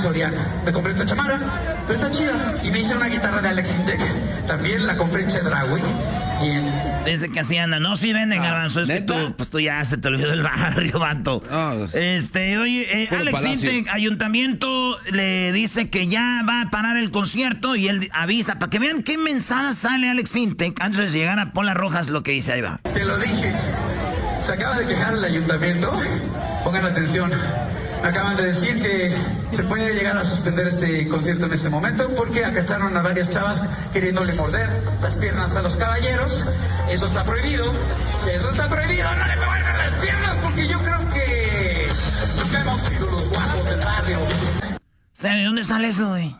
Soriana. Me compré esta chamarra, pero está chida. Y me hice una guitarra de Alex Intec. También la compré en Chedraui. Dice que así anda. No, sí venden, Garbanzo. Es ¿neta? Que tú ya se te olvidó el barrio, vato. Oye, Alex Intec, ayuntamiento le dice que ya va a parar el concierto y él avisa para que vean qué mensaje sale Alex Intec antes de llegar a Paola Rojas, lo que dice. Ahí va. Te lo dije. Se acaba de quejar el ayuntamiento. Pongan atención. Acaban de decir que se puede llegar a suspender este concierto en este momento porque acacharon a varias chavas queriéndole morder las piernas a los caballeros. Eso está prohibido. Eso está prohibido. No le muerdan las piernas porque yo creo que nunca hemos sido los guapos del barrio. ¿De dónde sale eso, güey?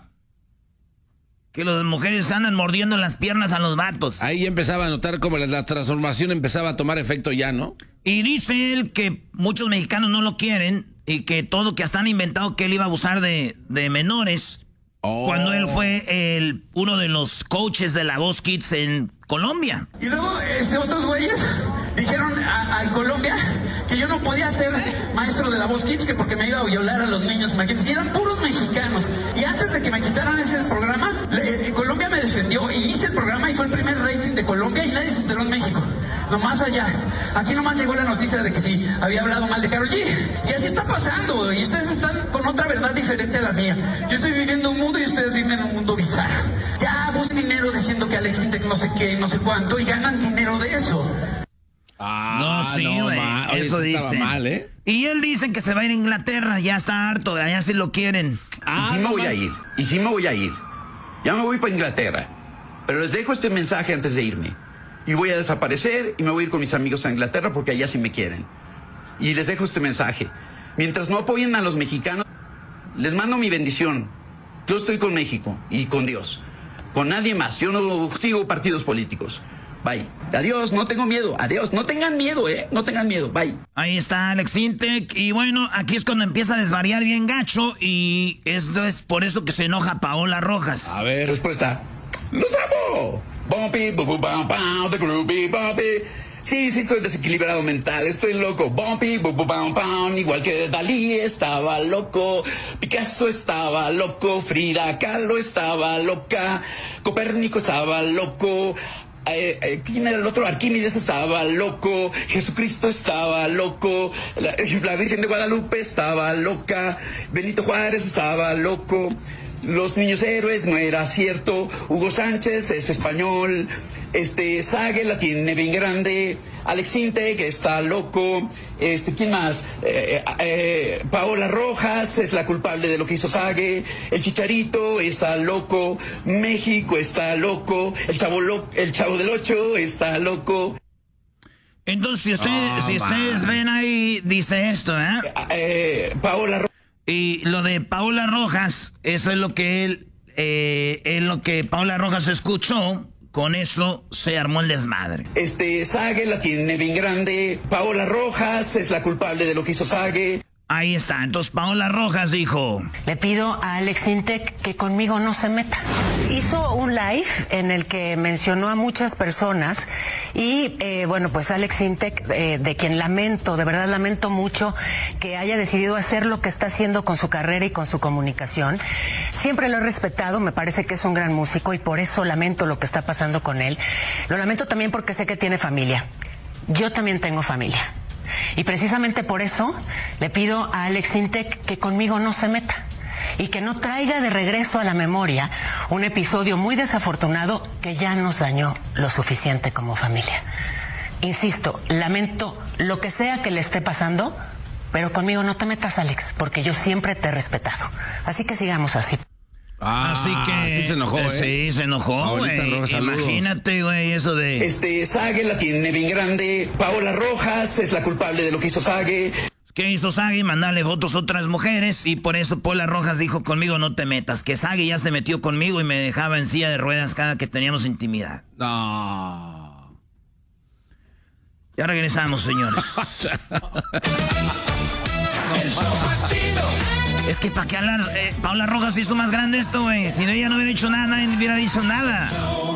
Que las mujeres andan mordiendo las piernas a los vatos. Ahí empezaba a notar como la transformación empezaba a tomar efecto ya, ¿no? Y dice él que muchos mexicanos no lo quieren y que todo, que hasta han inventado que él iba a abusar de menores. Cuando él fue uno de los coaches de La Voz Kids en Colombia. Y luego otros güeyes dijeron a Colombia que yo no podía ser maestro de La Voz Kids, que porque me iba a violar a los niños. Imagínense, eran puros mexicanos. Y antes de que me quitaran ese programa, Colombia me defendió y hice el programa y fue el primer rating de Colombia y nadie se enteró en México. Nomás allá. Aquí nomás llegó la noticia de que sí, había hablado mal de Karol G. Y así está pasando. Y ustedes están con otra verdad diferente a la mía. Yo estoy viviendo un mundo y ustedes viven un mundo bizarro. Ya buscan dinero diciendo que Alex Intec no sé qué, no sé cuánto, y ganan dinero de eso. No, sí, güey. Eso dice. Mal, ¿eh? Y él dice que se va a ir a Inglaterra. Ya está harto, allá sí lo quieren. Y sí me voy a ir. Y sí me voy a ir. Ya me voy para Inglaterra. Pero les dejo este mensaje antes de irme. Y voy a desaparecer y me voy a ir con mis amigos a Inglaterra porque allá sí me quieren. Y les dejo este mensaje. Mientras no apoyen a los mexicanos, les mando mi bendición. Yo estoy con México y con Dios. Con nadie más. Yo no sigo partidos políticos. Bye. Adiós, no tengo miedo. Adiós, no tengan miedo, no tengan miedo. Bye. Ahí está Alex Intec. Y bueno, aquí es cuando empieza a desvariar bien gacho. Y esto es por eso que se enoja Paola Rojas. A ver. Respuesta. ¡Los amo! Bumpy, the groovy, bumpy. Sí, estoy desequilibrado mental, estoy loco. Bumpy, igual que Dalí estaba loco, Picasso estaba loco, Frida Kahlo estaba loca, Copérnico estaba loco, ¿quién era el otro? Arquímedes estaba loco, Jesucristo estaba loco, la Virgen de Guadalupe estaba loca, Benito Juárez estaba loco. Los niños héroes no era cierto. Hugo Sánchez es español. Sage la tiene bien grande. Alex Intec está loco. ¿Quién más? Paola Rojas es la culpable de lo que hizo Sage. El Chicharito está loco. México está loco. El Chavo del Ocho está loco. Entonces, si ustedes ven ahí, dice esto, Paola Rojas. Y lo de Paola Rojas, eso es lo que lo que Paola Rojas escuchó, con eso se armó el desmadre. Sage la tiene bien grande, Paola Rojas es la culpable de lo que hizo Sage. Ahí está, entonces Paola Rojas dijo: le pido a Alex Intec que conmigo no se meta. Hizo un live en el que mencionó a muchas personas y bueno, pues Alex Intec, de quien lamento, de verdad lamento mucho que haya decidido hacer lo que está haciendo con su carrera y con su comunicación. Siempre lo he respetado, me parece que es un gran músico y por eso lamento lo que está pasando con él. Lo lamento también porque sé que tiene familia. Yo también tengo familia. Y precisamente por eso le pido a Alex Intec que conmigo no se meta y que no traiga de regreso a la memoria un episodio muy desafortunado que ya nos dañó lo suficiente como familia. Insisto, lamento lo que sea que le esté pasando, pero conmigo no te metas, Alex, porque yo siempre te he respetado. Así que sigamos así. Así que sí se enojó, Sí, se enojó, güey. Imagínate, güey, eso de... Sage la tiene bien grande, Paola Rojas es la culpable de lo que hizo Sage. ¿Qué hizo Sage? Mandarle fotos a otras mujeres y por eso Paola Rojas dijo: conmigo no te metas. Que Sage ya se metió conmigo y me dejaba en silla de ruedas cada que teníamos intimidad. No. Ya regresamos, señores. Es que para qué hablar, Paola Rojas hizo más grande esto, güey. Si no, ella no hubiera hecho nada, nadie hubiera dicho nada.